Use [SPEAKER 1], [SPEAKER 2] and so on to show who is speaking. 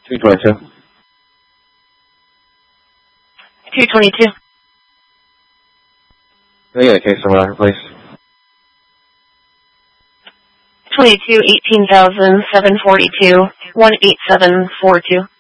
[SPEAKER 1] 222.
[SPEAKER 2] 222.
[SPEAKER 1] Can I get a case number, please?
[SPEAKER 2] 22, 18,742, 18742.